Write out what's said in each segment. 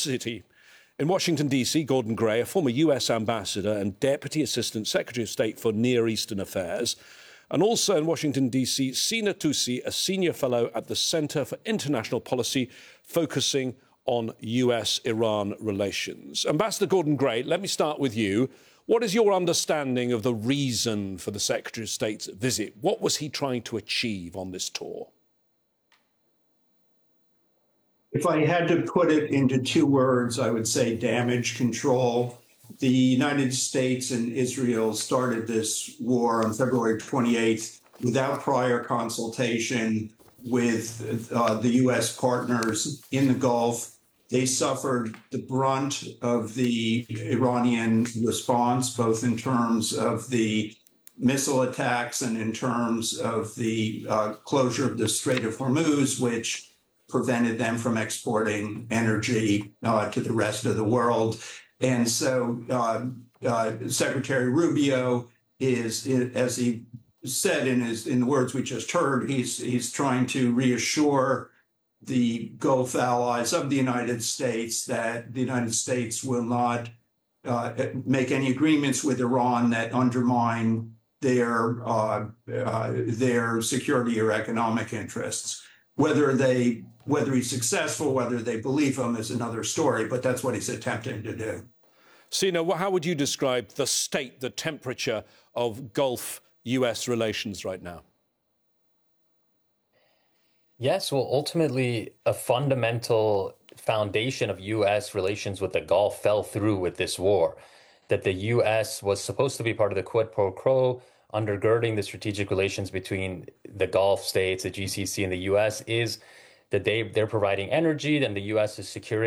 City. In Washington, D.C., Gordon Gray, a former US ambassador and Deputy Assistant Secretary of State for Near Eastern Affairs. And also in Washington, D.C., Sina Tusi, a senior fellow at the Center for International Policy, focusing on US-Iran relations. Ambassador Gordon Gray, let me start with you. What is your understanding of the reason for the Secretary of State's visit? What was he trying to achieve on this tour? If I had to put it into two words, I would say damage control. The United States and Israel started this war on February 28th without prior consultation with the U.S. partners in the Gulf. They suffered the brunt of the Iranian response, both in terms of the missile attacks and in terms of the closure of the Strait of Hormuz, which prevented them from exporting energy to the rest of the world. And so Secretary Rubio is, as he said in the words we just heard, he's trying to reassure the Gulf allies of the United States that the United States will not make any agreements with Iran that undermine their security or economic interests. Whether he's successful, whether they believe him is another story, but that's what he's attempting to do. Sina, how would you describe the state, the temperature of Gulf-US relations right now? Yes, well, ultimately, a fundamental foundation of U.S. relations with the Gulf fell through with this war. That the U.S. was supposed to be part of the quid pro quo, undergirding the strategic relations between the Gulf states, the GCC, and the U.S. is that they're providing energy, and the U.S.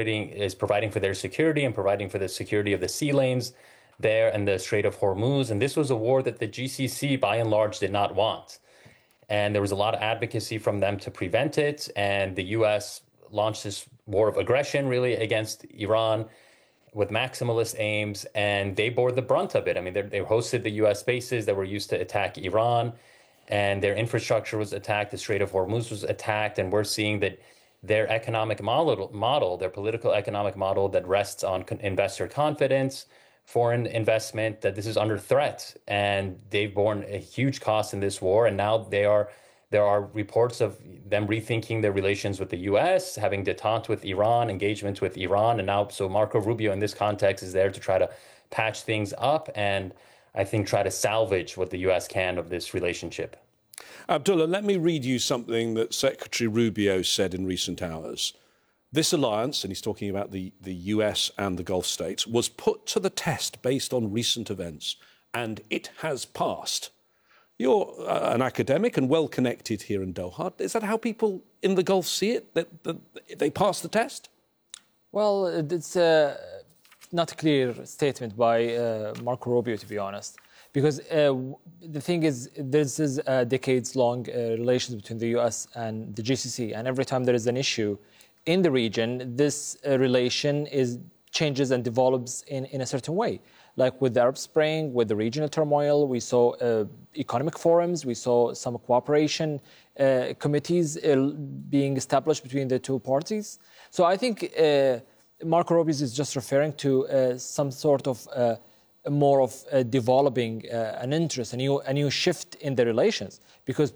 is providing for their security and providing for the security of the sea lanes there and the Strait of Hormuz. And this was a war that the GCC, by and large, did not want. And there was a lot of advocacy from them to prevent it. And the U.S. launched this war of aggression, really, against Iran with maximalist aims, and they bore the brunt of it. I mean, they hosted the U.S. bases that were used to attack Iran, and their infrastructure was attacked. The Strait of Hormuz was attacked, and we're seeing that their economic model, their political economic model that rests on investor confidence, foreign investment, that this is under threat. And they've borne a huge cost in this war, and now there are reports of them rethinking their relations with the U.S., having détente with Iran, engagement with Iran. And now, so Marco Rubio in this context is there to try to patch things up and I think try to salvage what the U.S. can of this relationship. Abdullah, let me read you something that Secretary Rubio said in recent hours. This alliance, and he's talking about the US and the Gulf states, was put to the test based on recent events, and it has passed. You're an academic and well-connected here in Doha. Is that how people in the Gulf see it, that they passed the test? Well, it's not a clear statement by Marco Rubio, to be honest. Because the thing is, this is decades-long relations between the U.S. and the GCC. And every time there is an issue in the region, this relation changes and develops in a certain way. Like with the Arab Spring, with the regional turmoil, we saw economic forums, we saw some cooperation committees being established between the two parties. So I think Marco Rubio is just referring to some sort of more of developing an interest, a new shift in the relations. Because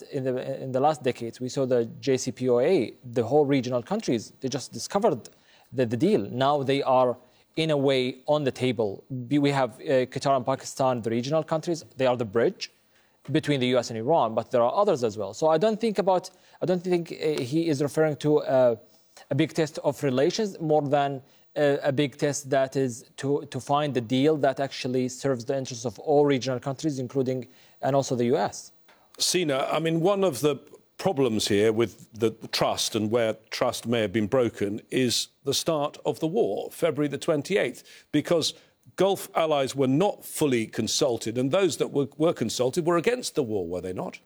in the last decades, we saw the JCPOA, the whole regional countries, they just discovered the deal. Now they are, in a way, on the table. We have Qatar and Pakistan, the regional countries. They are the bridge between the U.S. and Iran, but there are others as well. So I don't think he is referring to a big test of relations more than a big test that is to find the deal that actually serves the interests of all regional countries, including and also the U.S. Sina, I mean, one of the problems here with the trust and where trust may have been broken is the start of the war, February the 28th, because Gulf allies were not fully consulted, and those that were consulted were against the war, were they not?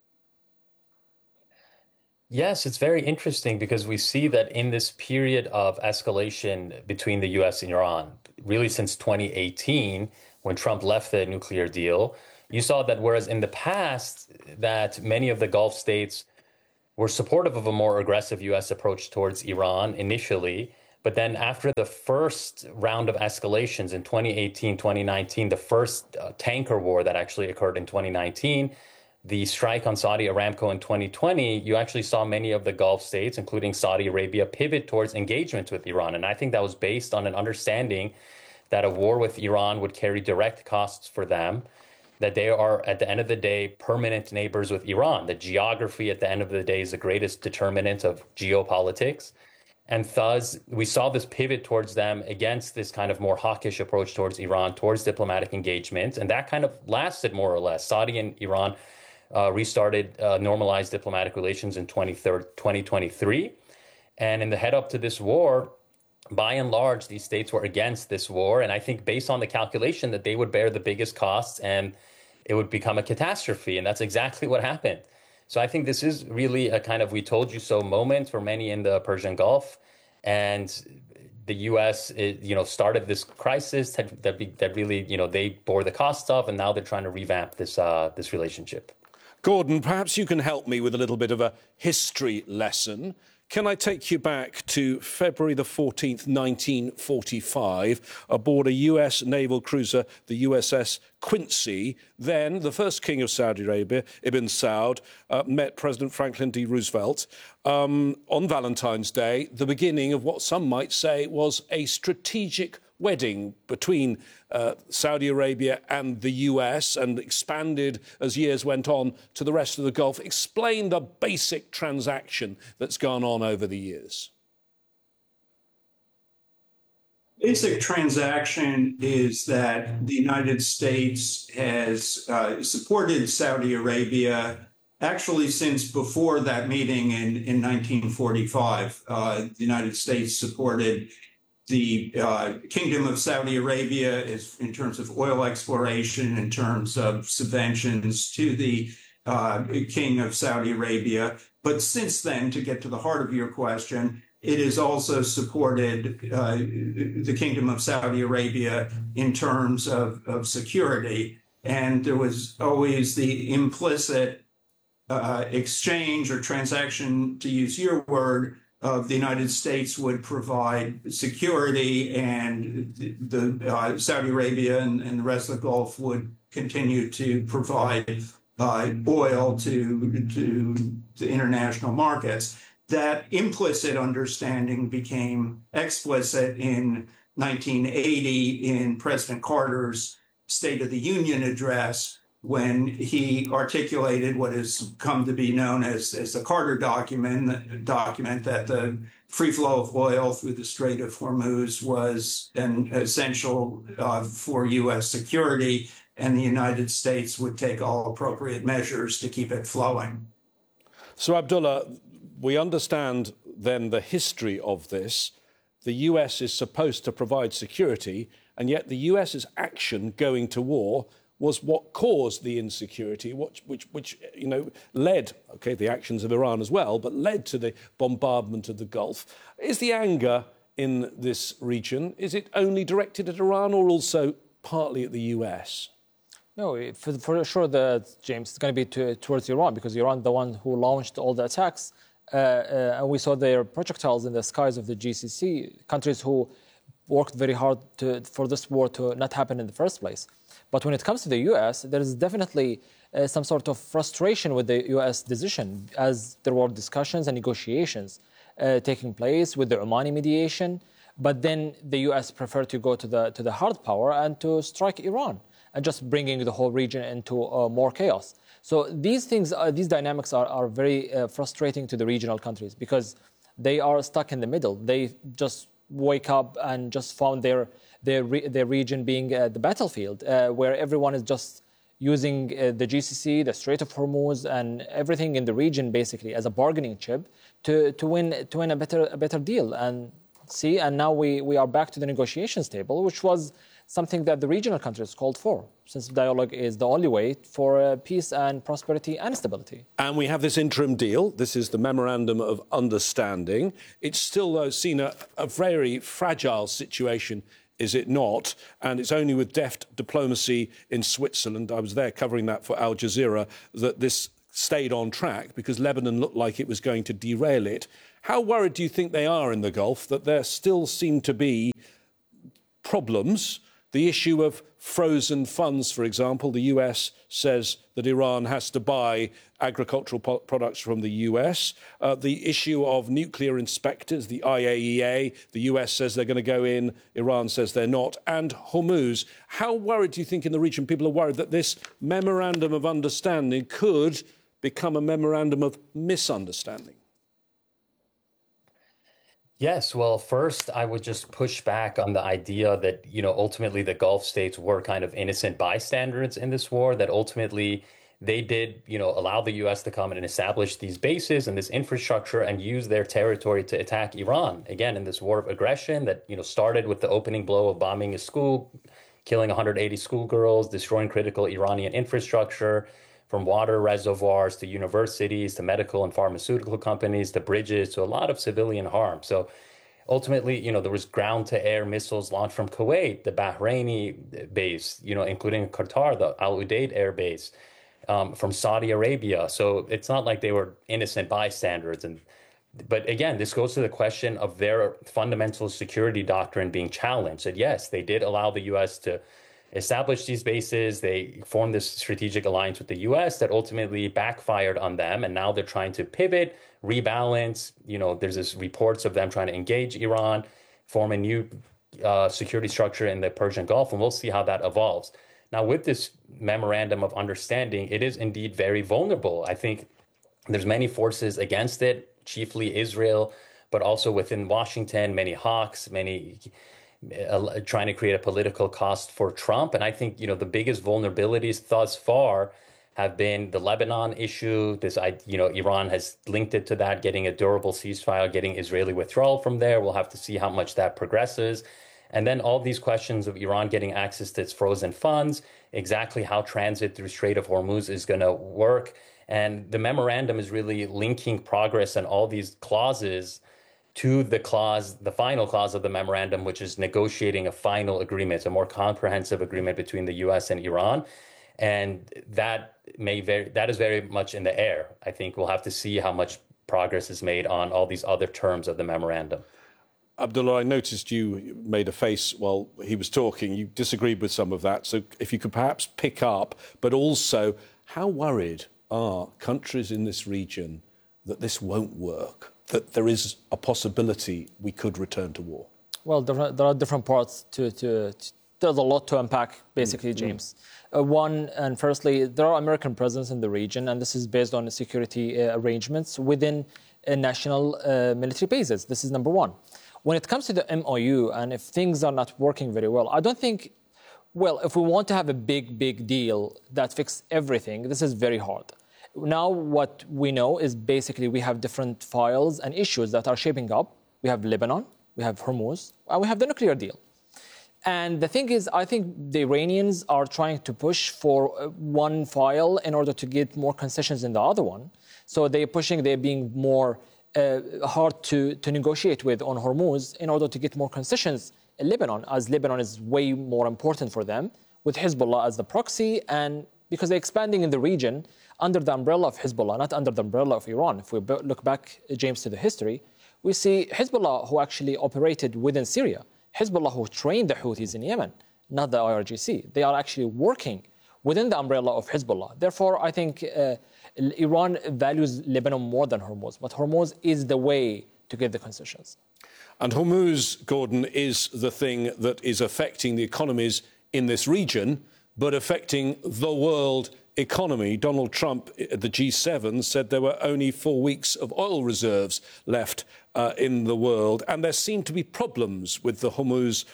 Yes, it's very interesting because we see that in this period of escalation between the U.S. and Iran, really since 2018, when Trump left the nuclear deal, you saw that whereas in the past that many of the Gulf states were supportive of a more aggressive U.S. approach towards Iran initially, But then after the first round of escalations in 2018, 2019, the first tanker war that actually occurred in 2019, the strike on Saudi Aramco in 2020, you actually saw many of the Gulf states, including Saudi Arabia, pivot towards engagement with Iran. And I think that was based on an understanding that a war with Iran would carry direct costs for them, that they are, at the end of the day, permanent neighbors with Iran. The geography, at the end of the day, is the greatest determinant of geopolitics. And thus, we saw this pivot towards them against this kind of more hawkish approach towards Iran, towards diplomatic engagement. And that kind of lasted more or less. Saudi and Iran restarted normalized diplomatic relations in 2023. And in the head up to this war, by and large, these states were against this war. And I think based on the calculation that they would bear the biggest costs and it would become a catastrophe. And that's exactly what happened. So I think this is really a kind of we told you so moment for many in the Persian Gulf. And the U.S., started this crisis that really, they bore the cost of, and now they're trying to revamp this relationship. Gordon, perhaps you can help me with a little bit of a history lesson. Can I take you back to February the 14th, 1945, aboard a US naval cruiser, the USS Quincy? Then the first king of Saudi Arabia, Ibn Saud, met President Franklin D. Roosevelt on Valentine's Day, the beginning of what some might say was a strategic wedding between Saudi Arabia and the US, and expanded as years went on to the rest of the Gulf. Explain the basic transaction that's gone on over the years. Basic transaction is that the United States has supported Saudi Arabia actually since before that meeting in 1945. The United States supported the Kingdom of Saudi Arabia is in terms of oil exploration, in terms of subventions to the King of Saudi Arabia. But since then, to get to the heart of your question, it has also supported the Kingdom of Saudi Arabia in terms of security. And there was always the implicit exchange or transaction, to use your word, of the United States would provide security, and the Saudi Arabia and the rest of the Gulf would continue to provide oil to the international markets. That implicit understanding became explicit in 1980 in President Carter's State of the Union address, when he articulated what has come to be known as the Carter document that the free flow of oil through the Strait of Hormuz was an essential for U.S. security, and the United States would take all appropriate measures to keep it flowing. So, Abdullah, we understand then the history of this. The US is supposed to provide security, and yet the US's action going to war was what caused the insecurity, which led, the actions of Iran as well, but led to the bombardment of the Gulf. Is the anger in this region, is it only directed at Iran or also partly at the US? No, for sure, James, it's going to be towards Iran, because Iran, the one who launched all the attacks, and we saw their projectiles in the skies of the GCC, countries who worked very hard for this war to not happen in the first place. But when it comes to the U.S., there is definitely some sort of frustration with the U.S. decision, as there were discussions and negotiations taking place with the Omani mediation. But then the U.S. preferred to go to the hard power and to strike Iran, and just bringing the whole region into more chaos. So these things, these dynamics are very frustrating to the regional countries, because they are stuck in the middle. They just wake up and just found their region being the battlefield, where everyone is just using the GCC, the Strait of Hormuz, and everything in the region basically as a bargaining chip to win a better deal. And now we are back to the negotiations table, which was something that the regional countries called for, since dialogue is the only way for peace and prosperity and stability. And we have this interim deal. This is the Memorandum of Understanding. It's still, though, seen a very fragile situation, is it not? And it's only with deft diplomacy in Switzerland, I was there covering that for Al Jazeera, that this stayed on track, because Lebanon looked like it was going to derail it. How worried do you think they are in the Gulf that there still seem to be problems? The issue of frozen funds, for example, the US says that Iran has to buy agricultural products from the US. The issue of nuclear inspectors, the IAEA, the US says they're going to go in, Iran says they're not. And Hormuz. How worried do you think in the region people are worried that this memorandum of understanding could become a memorandum of misunderstanding? Yes, well, first, I would just push back on the idea that, ultimately the Gulf states were kind of innocent bystanders in this war, that ultimately they did, allow the U.S. to come and establish these bases and this infrastructure and use their territory to attack Iran, again, in this war of aggression that, started with the opening blow of bombing a school, killing 180 schoolgirls, destroying critical Iranian infrastructure, from water reservoirs to universities to medical and pharmaceutical companies to bridges to a lot of civilian harm. So ultimately, there was ground-to-air missiles launched from Kuwait, the Bahraini base, including Qatar, the Al Udeid air base, from Saudi Arabia. So it's not like they were innocent bystanders. But again, this goes to the question of their fundamental security doctrine being challenged. And yes, they did allow the U.S. to establish these bases. They formed this strategic alliance with the U.S. that ultimately backfired on them. And now they're trying to pivot, rebalance. There's this reports of them trying to engage Iran, form a new security structure in the Persian Gulf. And we'll see how that evolves. Now, with this memorandum of understanding, it is indeed very vulnerable. I think there's many forces against it, chiefly Israel, but also within Washington, many hawks, many trying to create a political cost for Trump. And I think, the biggest vulnerabilities thus far have been the Lebanon issue. Iran has linked it to that, getting a durable ceasefire, getting Israeli withdrawal from there. We'll have to see how much that progresses. And then all these questions of Iran getting access to its frozen funds, exactly how transit through Strait of Hormuz is going to work. And the memorandum is really linking progress and all these clauses to the final clause of the memorandum, which is negotiating a final agreement, a more comprehensive agreement between the U.S. and Iran. And that is very much in the air. I think we'll have to see how much progress is made on all these other terms of the memorandum. Abdullah, I noticed you made a face while he was talking. You disagreed with some of that. So if you could perhaps pick up, but also how worried are countries in this region that this won't work, that there is a possibility we could return to war? Well, there are different parts there's a lot to unpack, basically, James. One, and firstly, there are American presence in the region, and this is based on the security arrangements within national military bases. This is number one. When it comes to the MOU, and if things are not working very well, I don't think, if we want to have a big deal that fixes everything, this is very hard. Now, what we know is basically we have different files and issues that are shaping up. We have Lebanon, we have Hormuz, and we have the nuclear deal. And the thing is, I think the Iranians are trying to push for one file in order to get more concessions in the other one. So they're being more hard to negotiate with on Hormuz in order to get more concessions in Lebanon, as Lebanon is way more important for them, with Hezbollah as the proxy, and because they're expanding in the region under the umbrella of Hezbollah, not under the umbrella of Iran. If we look back, James, to the history, we see Hezbollah, who actually operated within Syria, Hezbollah, who trained the Houthis in Yemen, not the IRGC. They are actually working within the umbrella of Hezbollah. Therefore, I think Iran values Lebanon more than Hormuz, but Hormuz is the way to get the concessions. And Hormuz, Gordon, is the thing that is affecting the economies in this region, but affecting the world economy. Donald Trump at the G7 said there were only 4 weeks of oil reserves left in the world, and there seem to be problems with the Hormuz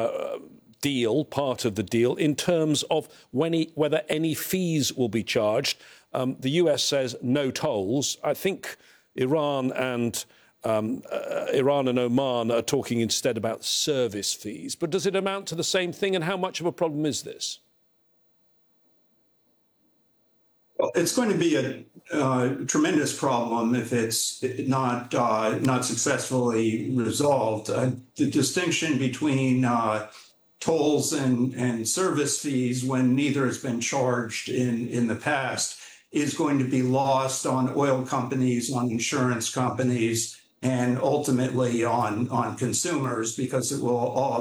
deal, part of the deal, in terms of whether any fees will be charged. The US says no tolls. I think Iran and Oman are talking instead about service fees. But does it amount to the same thing, and how much of a problem is this? Well, it's going to be a tremendous problem if it's not successfully resolved. The distinction between tolls and service fees, when neither has been charged in the past, is going to be lost on oil companies, on insurance companies, and ultimately on consumers, because it will all